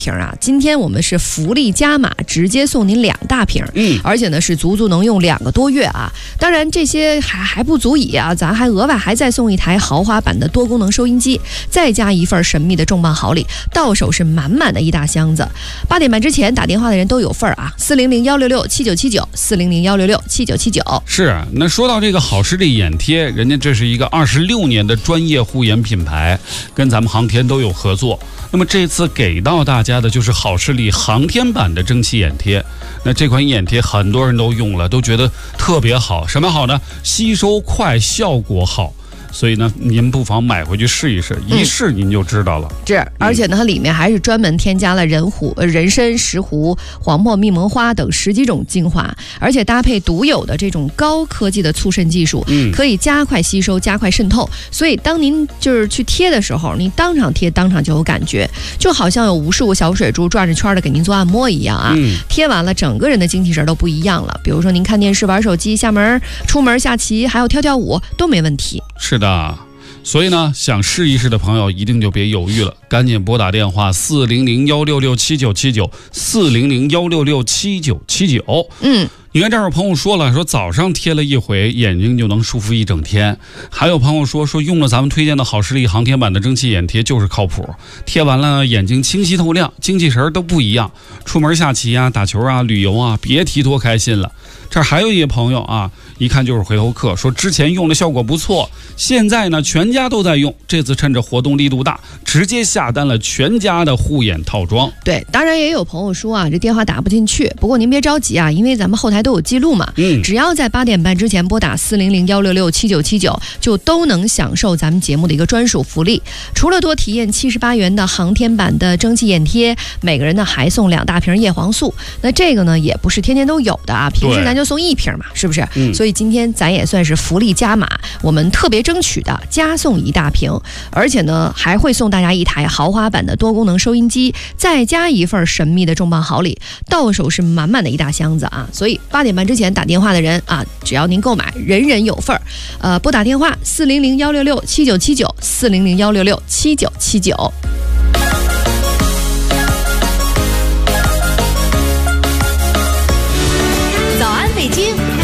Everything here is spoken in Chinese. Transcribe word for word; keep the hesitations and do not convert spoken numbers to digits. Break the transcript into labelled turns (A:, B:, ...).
A: 瓶啊，今天我们是福利加码，直接送您两大瓶，嗯，而且呢是足足能用两个多月啊。当然这些还还不足以啊，咱还额外还再送一台豪华版的多功能收音机，再加一份神秘的重磅好礼，到手是满满的一大箱子。八点半之前打电话的人都有份啊，四零零幺六六七九七九，四零零幺六六七九七九。
B: 是，那说到这个好视力眼贴，人家这是一个二十六年的专业护眼品牌，跟咱们航天都有合作。那么这次给到大家的就是好视力航天版的蒸汽眼贴。那这款眼贴很多人都用了，都觉得特别好。什么好呢？吸收快，效果好。所以呢，您不妨买回去试一试，一试您就知道了。
A: 是、嗯，而且呢，它里面还是专门添加了人虎、人参、石斛、黄墨、蜜蒙花等十几种精华，而且搭配独有的这种高科技的促渗技术，嗯，可以加快吸收、加快渗透。所以，当您就是去贴的时候，你当场贴，当场就有感觉，就好像有无数个小水珠转着圈的给您做按摩一样啊。嗯、贴完了，整个人的精气神都不一样了。比如说，您看电视、玩手机、下门、出门下棋，还有跳跳舞都没问题。
B: 是的，所以呢，想试一试的朋友一定就别犹豫了，赶紧拨打电话四零零幺六六七九七九，四零零幺六六七九七九。嗯。你看，这儿有朋友说了，说早上贴了一回，眼睛就能舒服一整天。还有朋友说，说用了咱们推荐的好视力航天版的蒸汽眼贴就是靠谱，贴完了眼睛清晰透亮，精气神都不一样。出门下棋啊、打球啊、旅游啊，别提多开心了。这儿还有一些朋友啊，一看就是回头客，说之前用的效果不错，现在呢全家都在用，这次趁着活动力度大，直接下单了全家的护眼套装。
A: 对，当然也有朋友说啊，这电话打不进去，不过您别着急啊，因为咱们后台都有记录嘛，嗯，只要在八点半之前拨打四零零幺六六七九七九，就都能享受咱们节目的一个专属福利。除了多体验七十八元的航天版的蒸汽眼贴，每个人呢还送两大瓶叶黄素。那这个呢也不是天天都有的啊，平时咱就送一瓶嘛，是不是？嗯，所以今天咱也算是福利加码，我们特别争取的加送一大瓶，而且呢还会送大家一台豪华版的多功能收音机，再加一份神秘的重磅好礼，到手是满满的一大箱子啊！所以八点半之前打电话的人啊，只要您购买，人人有份儿。呃，拨打电话四零零幺六六七九七九，四零零幺六六七九七九。